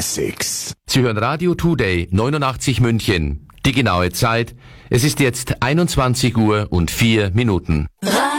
Classics. Sie hören Radio Today 89 München. Die genaue Zeit, es ist jetzt 21:04 Uhr.